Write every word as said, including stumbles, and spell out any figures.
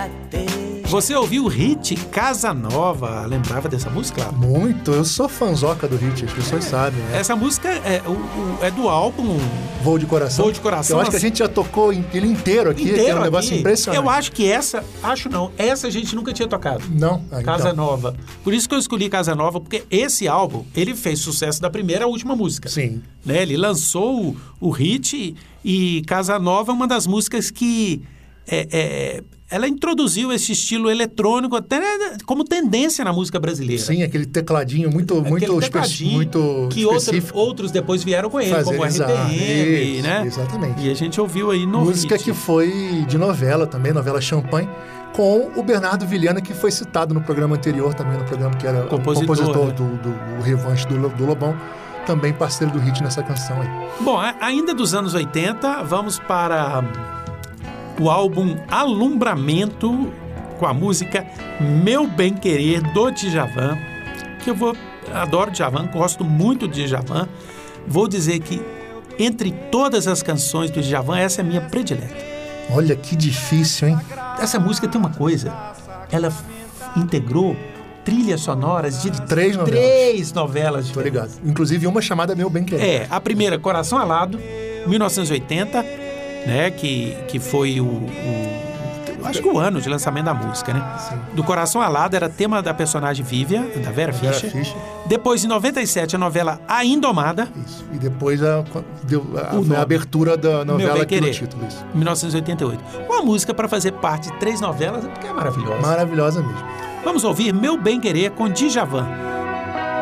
Você ouviu o hit Casa Nova? Lembrava dessa música? Muito, eu sou fanzoca do hit, as pessoas é. sabem. Né? Essa música é, o, o, é do álbum Voo de Coração. Voo de Coração. Eu acho que a gente já tocou ele inteiro aqui, inteiro que é um negócio aqui. impressionante. Eu acho que essa, acho não, essa a gente nunca tinha tocado. Não. Ah, Casa então. Nova. Por isso que eu escolhi Casa Nova, porque esse álbum, ele fez sucesso da primeira à última música. Sim. Né? Ele lançou o, o hit e Casa Nova é uma das músicas que... É, é, ela introduziu esse estilo eletrônico até como tendência na música brasileira. Sim, aquele tecladinho muito, aquele muito, tecladinho muito que específico. Outro, outros depois vieram com ele, Fazer, como o R T M, isso, né? Exatamente. E a gente ouviu aí no Música hit. que foi de novela também, novela Champanhe, com o Bernardo Vilhena, que foi citado no programa anterior também, no programa que era compositor, o compositor né? do, do, do Revanche do, do Lobão, também parceiro do hit nessa canção aí. Bom, ainda dos anos oitenta, vamos para o álbum Alumbramento, com a música Meu Bem Querer, do Djavan, que eu vou, adoro Djavan, gosto muito de Djavan. Vou dizer que entre todas as canções do Djavan, essa é a minha predileta. Olha que difícil, hein? Essa música tem uma coisa, ela integrou trilhas sonoras de três novelas. Três novelas Tô ligado. Inclusive uma chamada Meu Bem Querer. É, a primeira, Coração Alado, mil novecentos e oitenta, né, que, que foi o, o acho que o ano de lançamento da música, né? Sim. Do Coração Alado era tema da personagem Vivian, da Vera, Vera Fischer. Fischer. Depois, em noventa e sete, a novela A Indomada. Isso. E depois a, a, a, a abertura da Meu novela Bem aqui Querer, no título. Isso. mil novecentos e oitenta e oito. Uma música para fazer parte de três novelas, que é maravilhosa. Maravilhosa mesmo. Vamos ouvir Meu Bem Querer com Djavan.